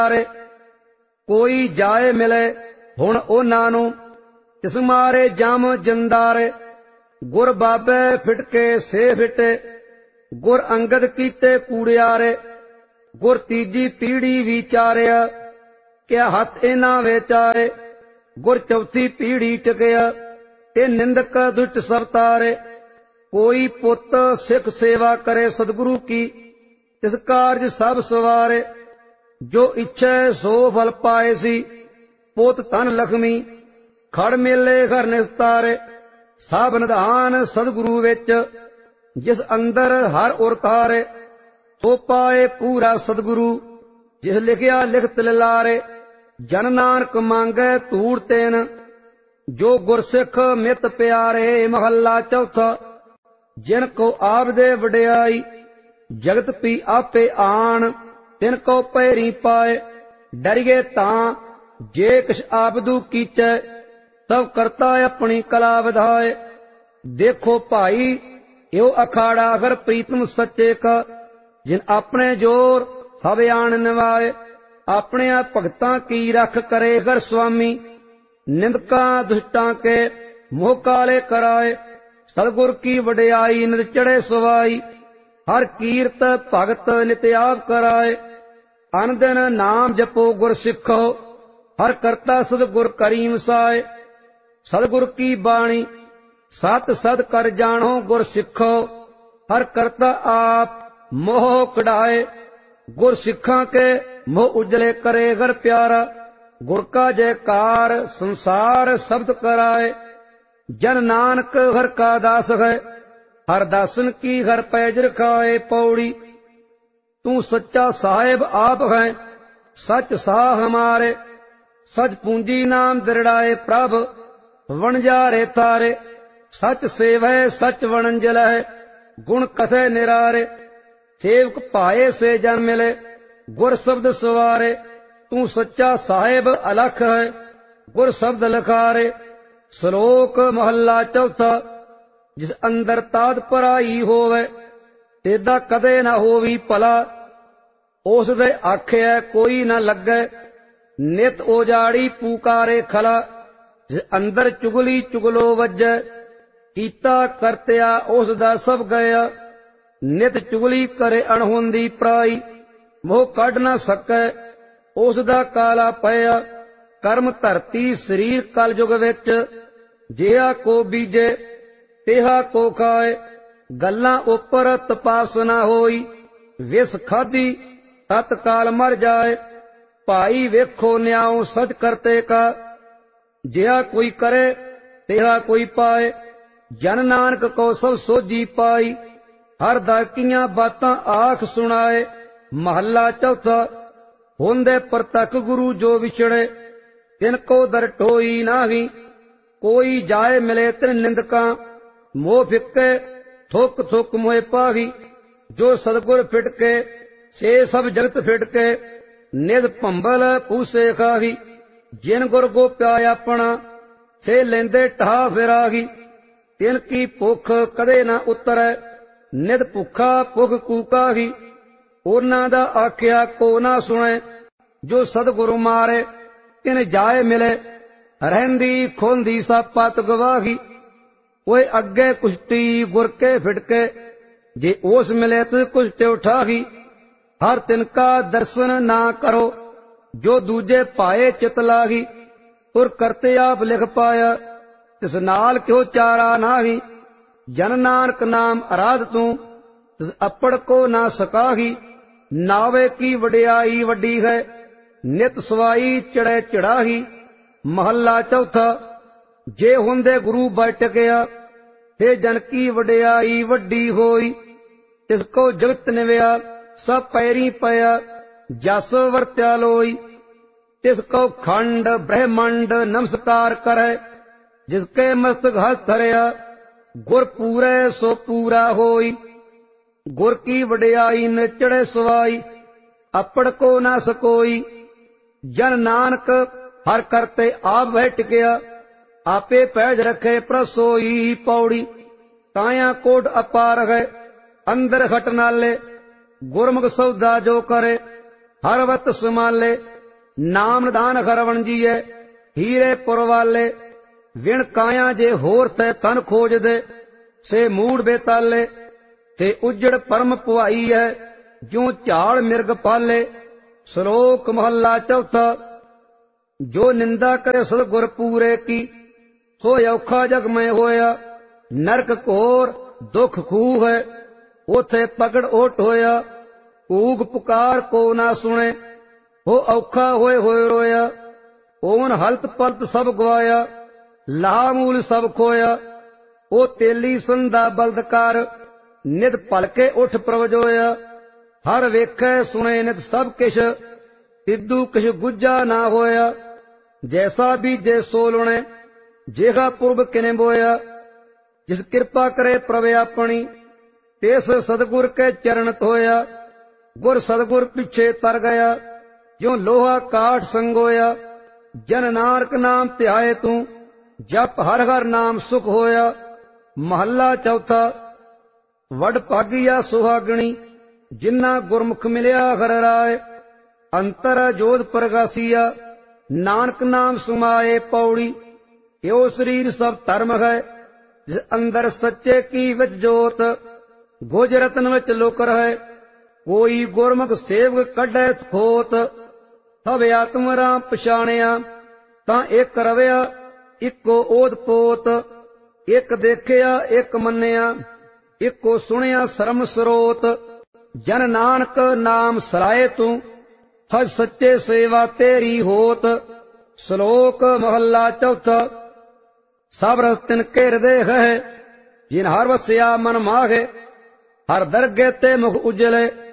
रे कोई जाए मिले हुण उन्हां नूं तिस मारे जम जिंदारे। गुर बाबे फिटके से फिटे गुर अंगद कीते कूड़ियारे। गुर तीजी पीढ़ी विचारिया क्या हथ इन्हां विचारे। गुर चौथी पीढ़ी टिकिया ते निंदक दुष्ट सब तारे। कोई पुत सिख सेवा करे सदगुरु की तिस कारज सब सवारे। जो इच्छे सो फल पाए सी पोत धन लक्ष्मी खड़ मेले घर निस्तारे। सब निधान सदगुरु विच जिस अंदर हर उर तारे। सो पाए पूरा सदगुरु जिस लिखिया लिखत लारे। जन नानक मांगे धूड़ तेन जो गुरसिख मित प्यारे। महला चौथा जिन को आपदे वडियाई जगत पी आपे आन तिन को पैरी पाए। डरिए तां जे किश आपदू कीचै तब करता अपनी कला विधाए। देखो भाई यो अखाड़ा अगर प्रीतम सच्चे का जिन अपने जोर सब आन निवाए। अपने भगतां की रख करे घर स्वामी निंदका दुष्टां के मोह काले कराए। सतगुर की वडियाई नित चढ़े सवाई हर कीरत भगत नित आप कराए। अन दिन नाम जपो गुर सिखो हर करता सतगुर करी वसाए। सतगुर की बाणी सत सत कर जानो गुर सिखो हर करता आप मोह कढ़ाए। गुर सिखा के मोह उजले करे घर प्यारा। गुर का जयकार संसार शब्द कराए। जन नानक हर का दास है हर दासन की हर पैज रखाए। पौड़ी तू सच्चा साहेब आप है सच साह हमारे। सच पूंजी नाम दृढ़ाए प्रभ वणजारे तारे। सच सेवै सच वणंजल है गुण कथे निरारे। सेवक पाए से जन मिले गुर शब्द सवारे। तू सच्चा साहेब अलख है गुर शब्द लखारे। श्लोक महला चौथा जिस अंदर ताद पराई होवे तेदा कदे न होवी भला। उस दे आखिया कोई न लगे नित ओजाड़ी पुकारे खला। जिस अंदर चुगली चुगलो वजै कीता करत्या उस दा सब गया। नित चुगली करे अणहुंदी पराई मोह कढ न सकै उस दा काला पया। कर्म धरती शरीर कलयुग विच जिहा को बीजे तिहा को खाए। गल्लां उपर तपास न होई विस खाधी तत्काल मर जाए। भाई वेखो न्याओ सच करते का जिहा कोई करे तिहा कोई पाए। जन नानक को सब सोझी पाई हर दर कीਆਂ बातां आख सुनाए। महला चौथा होंदे प्रतख गुरु जो विछड़े तिनको दर टोई नाही। कोई जाए मिले तिन निंदका मोह फिके थुक थुक मोह पाही। जो सतगुर फिटके से सब जगत फिटके निज भंबल पूसे खाही। जिन गुर गोप्या अपना से लेंदे ढा फिराही। तिन की भुख कदे न उतरै नित भुखा भुख कूकाही। उन्हां दा आख्या को ना सुने जो सतगुरु मारे। तिन जाए मिले रहंदी खोंदी सब पत गवाही। ओए अगे कुश्ती गुर के फिटके जे ओस मिले तो कुश्ते उठाही। हर तिनका दर्शन ना करो जो दूजे पाए चित लाही। उर करते आप लिख पाया तिस नाल क्यों चारा नाही। जन नानक नाम आराध तू तिस अपड़ को ना सकाही। नावे की वडियाई वड्डी है नित सवाई चढ़े चढ़ाही। महला चौथा जे हुंदे गुरु बैठ गया ते जन की वडियाई वड्डी होई। तिसको जगत निवया सब पैरी पया जस वरत्या लोई। तिसको खंड ब्रह्मंड नमस्कार करे जिसके मस्तक हथ धरया। गुर पूरे सो पूरा होई गुर की वडियाई न चढ़े सवाई। अपड़ को ना सकोई जन नानक हर करते आप बैठ गया। आपे पैज रखे प्रसोई। पौड़ी काया कोट अपार है अंदर खट नाले। गुरमुख सौदा जो करे ਹਰ ਵਤ ਸਮਾਲੇ। ਨਾਮ ਨਿਦਾਨ ਹਰਵਣ ਜੀਏ, ਹੀਰੇ ਪੁਰ ਵਾਲੇ। ਵਿਣ ਕਾਇਆ ਜੇ ਹੋਰ ਤੈ ਤਨ ਖੋਜਦੇ, ਸੇ ਮੂੜ ਬੇਤਾਲੇ। ਤੇ ਉਜੜ ਪਰਮ ਪੁਆਈ ਹੈ, ਜਿਉ ਝਾੜ ਮਿਰਗ ਪਾਲੇ। ਸ਼ਲੋਕ ਮਹੱਲਾ ਚੌਥਾ। ਜੋ ਨਿੰਦਾ ਕਰੇ ਸਤਿਗੁਰ ਪੂਰੇ ਕੀ, ਸੋ ਔਖਾ ਜਗ ਮੈਂ ਹੋਇਆ। ਨਰਕ ਘੋਰ ਦੁਖ ਖੂਹ ਹੈ, ਉਥੇ ਪਕੜ ਓਟ ਹੋਇਆ। ਊਗ ਪੁਕਾਰ ਕੋ ਨਾ ਸੁਣੇ, ਹੋ ਔਖਾ ਹੋਏ ਹੋਏ ਰੋਇਆ। ਓਨ ਹਲਤ ਪਲਤ ਸਭ ਗਵਾਇਆ, ਲਾਹ ਮੂਲ ਸਭ ਖੋਇਆ। ਉਹ ਤੇਲੀ ਸੰਦਾ ਬਲਦਕਾਰ, ਨਿਤ ਭਲਕੇ ਉੱਠ ਪ੍ਰਵਜੋਇਆ। ਹਰ ਵੇਖੈ ਸੁਣੇ ਨਿਤ ਸਭ ਕਿਛ, ਤਿੱਦੂ ਕਿਛ ਗੁੱਜਾ ਨਾ ਹੋਇਆ। ਜੈਸਾ ਬੀਜੇ ਸੋ ਲੁਣੇ, ਜੇਹਾ ਪੁਰਬ ਕਿਨੇ ਬੋਇਆ। ਜਿਸ ਕਿਰਪਾ ਕਰੇ ਪ੍ਰਭ ਆਪਣੀ, ਤਿਸ ਸਤਿਗੁਰ ਕੇ ਚਰਨ ਧੋਇਆ। ਗੁਰ ਸਤਿਗੁਰ ਪਿੱਛੇ ਤਰ ਗਿਆ, ਜਿਉ ਲੋਹਾ ਕਾਠ ਸੰਗੋਇਆ। ਜਨ ਨਾਨਕ ਨਾਮ ਧਿਆਏ ਤੂੰ, ਜਪ ਹਰ ਹਰ ਨਾਮ ਸੁਖ ਹੋਇਆ। ਮਹੱਲਾ ਚੌਥਾ। ਵਡ ਭਾਗੀਆ ਸੁਹਾਗਣੀ, ਜਿਨ੍ਹਾਂ ਗੁਰਮੁਖ ਮਿਲਿਆ ਹਰ ਰਾਏ। ਅੰਤਰ ਜੋਧ ਪ੍ਰਗਾਸੀਆ, ਨਾਨਕ ਨਾਮ ਸੁਮਾਏ ਪੌੜੀ। ਇਹੋ ਸਰੀਰ ਸਭ ਧਰਮ ਹੈ, ਜਿਸ ਅੰਦਰ ਸੱਚੇ ਕੀ ਵਿੱਚ ਜੋਤ। ਗੁਜ ਰਤਨ ਵਿੱਚ ਲੁਕ ਰਹਿ, ਕੋਈ ਗੁਰਮੁਖ ਸੇਵਕ ਕੱਢੈ ਖੋਤ। ਸਭ ਆਤਮ ਰਾਮ ਪਛਾਣਿਆ, ਤਾਂ ਇੱਕ ਰਵਿਆ ਇੱਕੋ ਓਤ ਪੋਤ। ਇੱਕ ਦੇਖਿਆ ਇੱਕ ਮੰਨਿਆ, ਇੱਕੋ ਸੁਣਿਆ ਸਰਮ ਸਰੋਤ। ਜਨ ਨਾਨਕ ਨਾਮ ਸਲਾਏ ਤੂੰ, ਸਚ ਸੱਚੇ ਸੇਵਾ ਤੇਰੀ ਹੋਤ। ਸ਼ਲੋਕ ਮਹੱਲਾ ਚੌਥਾ। ਸਭ ਰਸ ਤਿਨ ਕੇ ਹਿਰਦੇ ਹੈ, ਜਿਨ ਹਰ ਵਸਿਆ ਮਨ ਮਾਹੇ। ਹਰ ਦਰਗੇ ਤੇ ਮੁਖ ਉਜਲੇ,